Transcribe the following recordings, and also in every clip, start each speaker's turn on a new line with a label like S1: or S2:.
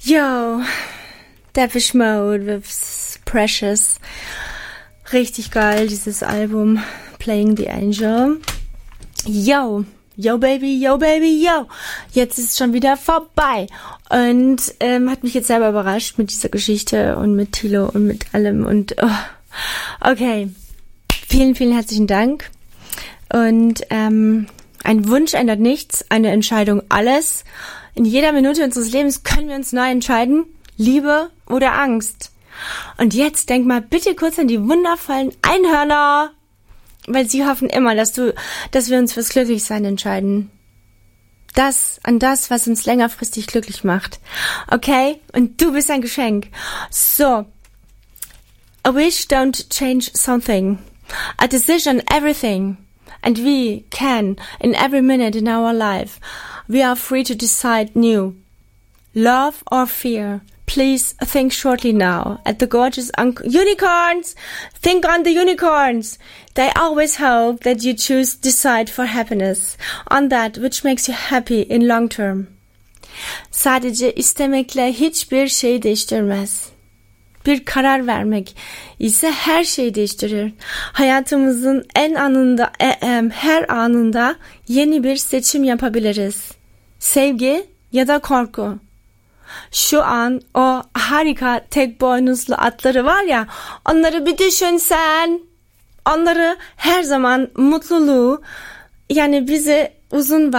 S1: Yo, Depeche Mode with Precious. Richtig geil, dieses Album Playing the Angel. Yo, yo baby, yo baby, yo. Jetzt ist es schon wieder vorbei. Und hat mich jetzt selber überrascht mit dieser Geschichte und mit Thilo und mit allem. Und okay, vielen, vielen herzlichen Dank. Und ein Wunsch ändert nichts, eine Entscheidung alles. In jeder Minute unseres Lebens können wir uns neu entscheiden, Liebe oder Angst. Und jetzt denk mal bitte kurz an die wundervollen Einhörner, weil sie hoffen immer, dass wir uns fürs Glücklichsein entscheiden. An das, was uns längerfristig glücklich macht. Okay? Und du bist ein Geschenk. So. A wish don't change something. A decision everything. And we can, in every minute in our life, we are free to decide new. Love or fear? Please think shortly now. At the gorgeous unicorns! Think on the unicorns! They always hope that you decide for happiness. On that which makes you happy in long term. Sadece istemekle hiçbir şey değiştirmez. Bir karar vermek ise her şeyi değiştirir. Hayatımızın her anında yeni bir seçim yapabiliriz. Sevgi ya da korku. Şu an o harika tek boynuzlu atları var ya, onları bir düşünsen. Onları her zaman mutluluğu, yani bizi uzun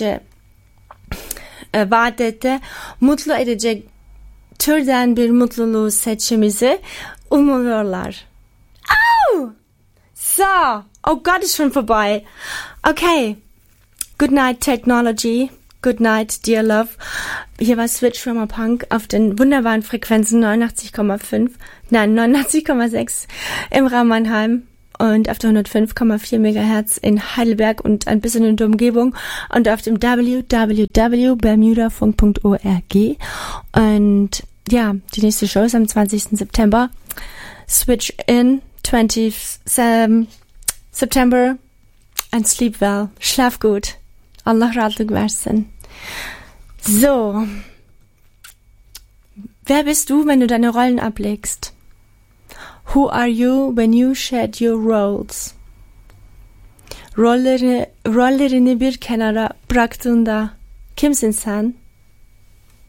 S1: vadede mutlu edecek türden bir mutluluğu seçimizi umuyorlar. Au! So, oh Gott, ist schon vorbei. Okay, good night Technology, good night dear love. Hier war Switch from Punk auf den wunderbaren Frequenzen 89,6 im Raum Mannheim und auf der 105,4 Megahertz in Heidelberg und ein bisschen in der Umgebung und auf dem www.bermudafunk.org. Und ja, die nächste Show ist am 20. September. Switch in 20 September and sleep well. Schlaf gut. Allah rahatlık versin. So. Wer bist du, wenn du deine Rollen ablegst? Who are you when you shed your roles? Rollerini bir kenara bıraktığında kimsin sen?